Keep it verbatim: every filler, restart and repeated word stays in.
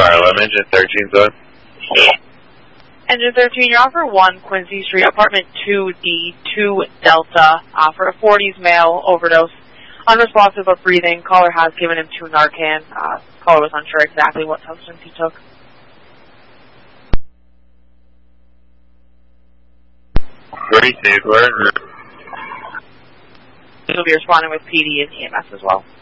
Sorry, let me engine thirteen, sir. Engine thirteen, you're on for one Quincy Street, apartment two D, two Delta, uh, for a forties male overdose. Unresponsive of breathing. Caller has given him two Narcan. Uh, caller was unsure exactly what substance he took. Received, where is it? He'll be responding with P D and E M S as well.